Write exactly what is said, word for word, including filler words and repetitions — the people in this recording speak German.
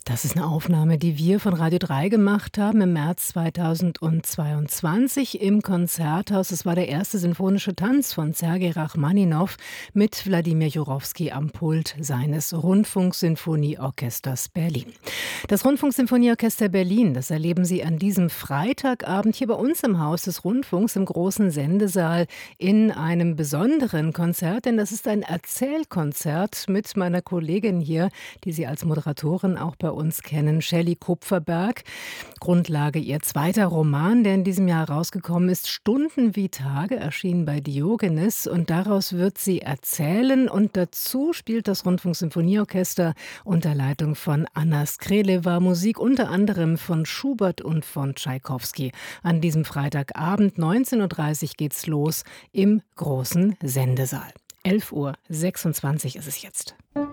Das ist eine Aufnahme, die wir von Radio drei gemacht haben im März zweitausendzweiundzwanzig im Konzerthaus. Es war der erste sinfonische Tanz von Sergei Rachmaninow mit Wladimir Jurowski am Pult seines Rundfunksinfonieorchesters Berlin. Das Rundfunksinfonieorchester Berlin, das erleben Sie an diesem Freitagabend hier bei uns im Haus des Rundfunks im großen Sendesaal in einem besonderen Konzert, denn das ist ein Erzählkonzert mit meiner Kollegin hier, die Sie als Moderatorin auch bei uns kennen, Shelley Kupferberg. Grundlage ihr zweiter Roman, der in diesem Jahr herausgekommen ist, Stunden wie Tage, erschienen bei Diogenes, und daraus wird sie erzählen, und dazu spielt das Rundfunksinfonieorchester unter Leitung von Anna Skrelewa Musik unter anderem von Schubert und von Tschaikowski. An diesem Freitagabend neunzehn Uhr dreißig geht's los im großen Sendesaal. elf Uhr sechsundzwanzig ist es jetzt.